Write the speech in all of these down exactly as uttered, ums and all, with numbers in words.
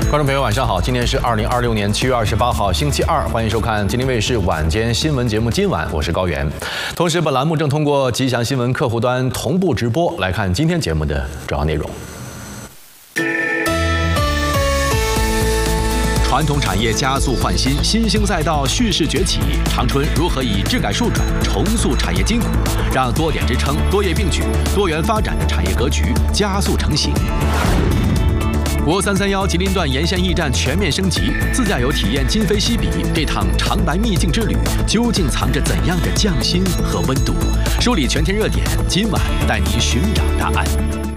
观众朋友，晚上好！今天是二零二六年七月二十八号，星期二，欢迎收看吉林卫视晚间新闻节目《今晚》，我是高原。同时，本栏目正通过吉祥新闻客户端同步直播。来看今天节目的主要内容。传统产业加速换新，新兴赛道蓄势崛起。长春如何以质改数转重塑产业筋骨，让多点支撑、多业并举、多元发展的产业格局加速成型？国三三幺吉林段沿线驿站全面升级，自驾游体验今非昔比。这趟长白秘境之旅究竟藏着怎样的匠心和温度？梳理全天热点，今晚带您寻找答案。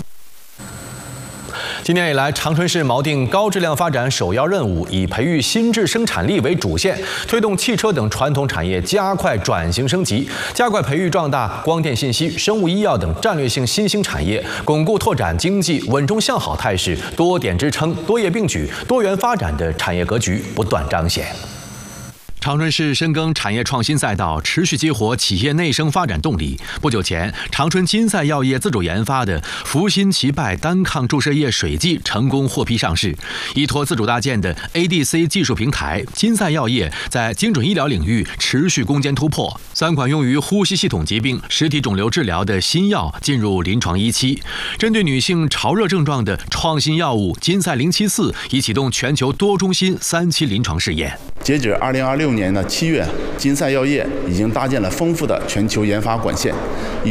今年以来，长春市锚定高质量发展首要任务，以培育新质生产力为主线，推动汽车等传统产业加快转型升级，加快培育壮大光电信息、生物医药等战略性新兴产业，巩固拓展经济稳中向好态势，多点支撑、多业并举、多元发展的产业格局不断彰显。长春市深耕产业创新赛道，持续激活企业内生发展动力。不久前，长春金赛药业自主研发的福新奇拜单抗注射液水剂成功获批上市。依托自主搭建的 A D C 技术平台，金赛药业在精准医疗领域持续攻坚突破。三款用于呼吸系统疾病、实体肿瘤治疗的新药进入临床一期。针对女性潮热症状的创新药物金赛零七四已启动全球多中心三期临床试验。 截止二零二六年的七月，金赛药业已经搭建了丰富的全球研发管线，以